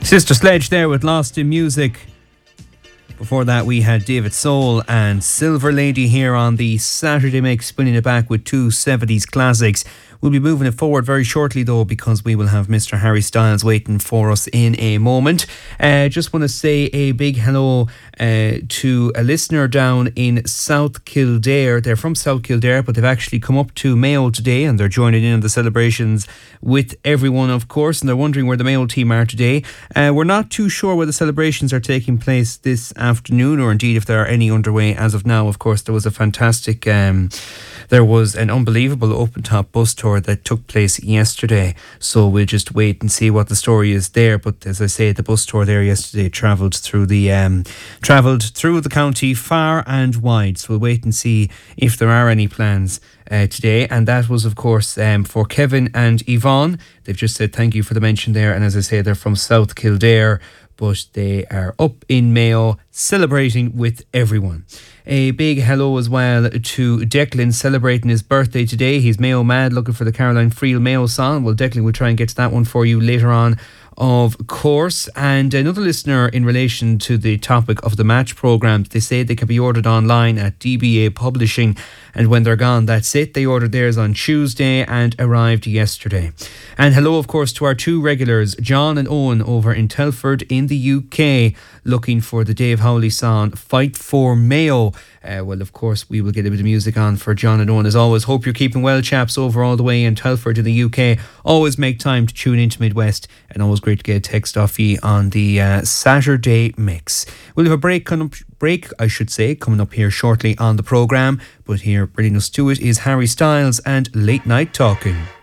Sister Sledge there with Lost in Music. Before that, we had David Soul and Silver Lady here on the Saturday Mix, spinning it back with two 70s classics. We'll be moving it forward very shortly, though, because we will have Mr. Harry Styles waiting for us in a moment. Just want to say a big hello to a listener down in South Kildare. They're from South Kildare, but they've actually come up to Mayo today, and they're joining in on the celebrations with everyone, of course, and they're wondering where the Mayo team are today. We're not too sure where the celebrations are taking place this afternoon, or indeed if there are any underway as of now. Of course, there was a fantastic... There was an unbelievable open-top bus tour that took place yesterday, so we'll just wait and see what the story is there. But as I say, the bus tour there yesterday travelled through the county far and wide, so we'll wait and see if there are any plans today. And that was, of course, for Kevin and Yvonne. They've just said thank you for the mention there, and as I say, they're from South Kildare, but they are up in Mayo celebrating with everyone. A big hello as well to Declan, celebrating his birthday today. He's Mayo mad, looking for the Caroline Friel Mayo song. Well, Declan will try and get to that one for you later on, of course. And another listener in relation to the topic of the match programme, they say they can be ordered online at DBA Publishing, and when they're gone, that's it. They ordered theirs on Tuesday and arrived yesterday. And hello, of course, to our two regulars, John and Owen over in Telford in the UK, looking for the Dave Howley song Fight for Mayo. Well, of course, we will get a bit of music on for John and Owen as always. Hope you're keeping well, chaps, over all the way in Telford in the UK. Always make time to tune into Midwest, and always great to get a text off you on the Saturday Mix. We'll have a break coming up here shortly on the programme, but here bringing us to it is Harry Styles and Late Night Talking.